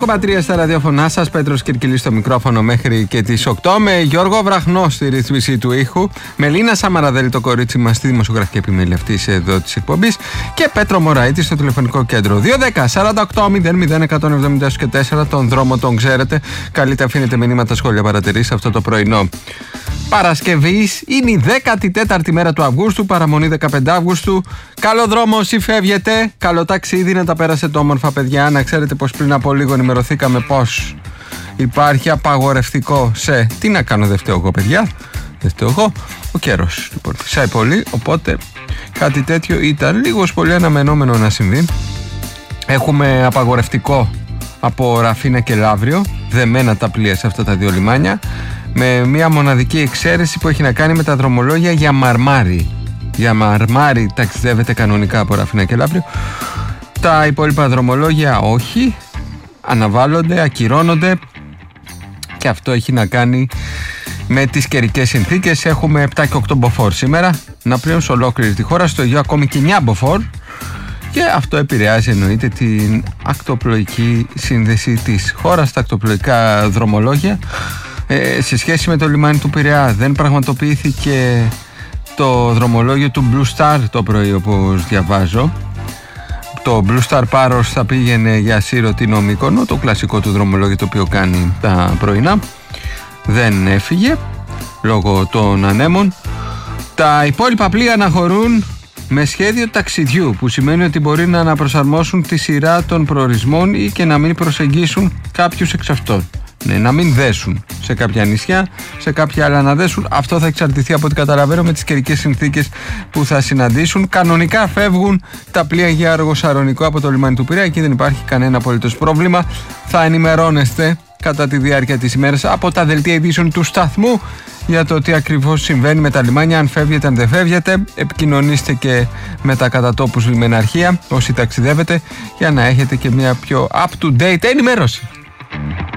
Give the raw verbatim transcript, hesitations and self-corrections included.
Πατρία στα ραδιοφωνά σας, Πέτρος Κυρκυλής στο μικρόφωνο μέχρι και τις οκτώ, με Γιώργο Βραχνό στη ρύθμιση του ήχου, Μελίνα Σαμαραδέλη το κορίτσι μας στη δημοσιογραφική επιμέλεια αυτής εδώ της εκπομπής και Πέτρο Μωραήτη στο τηλεφωνικό κέντρο. δύο δέκα σαράντα οκτώ μηδέν μηδέν εκατόν εβδομήντα τέσσερα, τον δρόμο τον ξέρετε. Καλείτε, αφήνετε μηνύματα, σχόλια, παρατηρήσεις αυτό το πρωινό Παρασκευής. Είναι η δέκατη τέταρτη μέρα του Αυγούστου, παραμονή δεκαπέντε Αυγούστου. Καλό δρόμο όσοι φεύγετε, καλό ταξίδι, να τα πέρασετε όμορφα παιδιά. Να ξέρετε πως πριν από λίγο ενημερωθήκαμε πως υπάρχει απαγορευτικό σε... Τι να κάνω, δεν φταίω εγώ παιδιά, δεν φταίω εγώ, ο καιρός λοιπόν φυσάει πολύ, οπότε κάτι τέτοιο ήταν λίγος πολύ αναμενόμενο να συμβεί. Έχουμε απαγορευτικό από Ραφίνα και Λαύριο, δεμένα τα πλοία σε αυτά τα δύο λιμάνια, με μια μοναδική εξαίρεση που έχει να κάνει με τα δρομολόγια για Μαρμάρι. Για Μαρμάρι ταξιδεύεται κανονικά από Ραφίνα και Λαύριο. Τα υπόλοιπα δρομολόγια όχι, αναβάλλονται, ακυρώνονται, και αυτό έχει να κάνει με τις καιρικές συνθήκες. Έχουμε επτά και οκτώ μποφόρ σήμερα, να πλέον σε ολόκληρη τη χώρα, στο Αιγαίο ακόμη και εννιά μποφόρ, και αυτό επηρεάζει εννοείται την ακτοπλοϊκή σύνδεση της χώρας. Τα ακτοπλοϊκά δρομολόγια ε, σε σχέση με το λιμάνι του Πειραιά δεν πραγματοποιήθηκε το δρομολόγιο του Blue Star το πρωί, όπως διαβάζω. Το Blue Star Paros θα πήγαινε για Σύρο-Τίνο Μύκονο, το κλασικό του δρομολόγιο το οποίο κάνει τα πρωινά. Δεν έφυγε λόγω των ανέμων. Τα υπόλοιπα πλοία αναχωρούν με σχέδιο ταξιδιού, που σημαίνει ότι μπορεί να αναπροσαρμόσουν τη σειρά των προορισμών ή και να μην προσεγγίσουν κάποιους εξ αυτών. Ναι, να μην δέσουν σε κάποια νησιά, σε κάποια άλλα να δέσουν. Αυτό θα εξαρτηθεί από ό,τι καταλαβαίνω με τις καιρικές συνθήκες που θα συναντήσουν. Κανονικά φεύγουν τα πλοία για Αργοσαρονικό από το λιμάνι του Πειραιά, εκεί δεν υπάρχει κανένα απολύτως πρόβλημα. Θα ενημερώνεστε κατά τη διάρκεια της ημέρας από τα δελτία ειδήσεων του σταθμού για το τι ακριβώς συμβαίνει με τα λιμάνια, αν φεύγετε, αν δεν φεύγετε. Επικοινωνήστε και με τα κατατόπους λιμεναρχεία όσοι ταξιδεύετε, για να έχετε και μια πιο up to date ενημέρωση.